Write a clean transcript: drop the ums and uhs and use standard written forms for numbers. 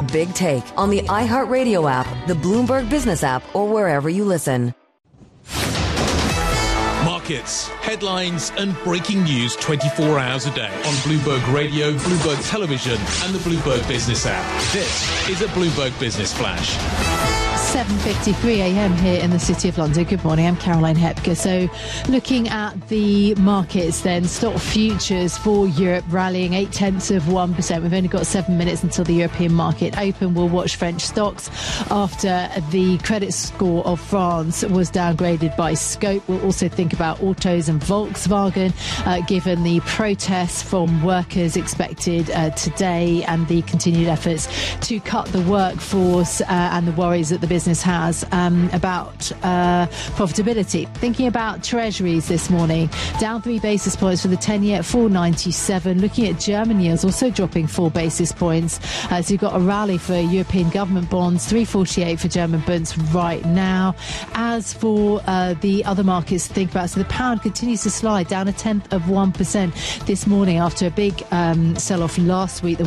Big Take on the iHeartRadio app, the Bloomberg Business app, or wherever you listen. Markets, headlines and breaking news 24 hours a day on Bloomberg Radio, Bloomberg Television and the Bloomberg Business app. This is a Bloomberg Business Flash. 7:53 a.m. here in the City of London. Good morning, I'm Caroline Hepker. So looking at the markets then, stock futures for Europe rallying 0.8%. We've only got 7 minutes until the European market open. We'll watch French stocks after the credit score of France was downgraded by Scope. We'll also think about autos and Volkswagen, given the protests from workers expected today and the continued efforts to cut the workforce and the worries that the business has about profitability. Thinking about treasuries this morning, down 3 basis points for the 10-year at 4.97. Looking at German yields, also dropping 4 basis points. So you've got a rally for European government bonds, 3.48 for German bonds right now. As for the other markets to think about, so the pound continues to slide down 0.1% this morning after a big sell-off last week.